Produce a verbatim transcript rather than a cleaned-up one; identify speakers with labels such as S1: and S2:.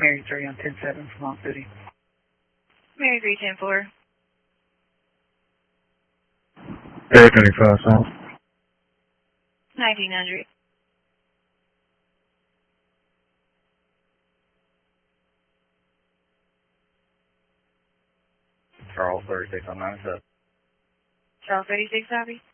S1: Mary three on ten seven from Long City.
S2: Mary three ten four.
S3: Area twenty-five South.
S2: nineteen hundred.
S4: Charles thirty-six on ninety-seven.
S2: Charles thirty-six, copy.